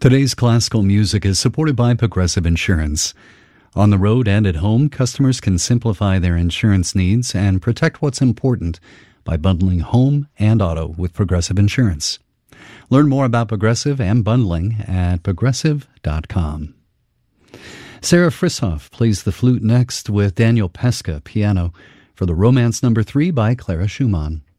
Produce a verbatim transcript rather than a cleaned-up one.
Today's classical music is supported by Progressive Insurance. On the road and at home, customers can simplify their insurance needs and protect what's important by bundling home and auto with Progressive Insurance. Learn more about Progressive and bundling at progressive dot com. Sarah Frishoff plays the flute next with Daniel Pesca piano for the Romance Number Three by Clara Schumann.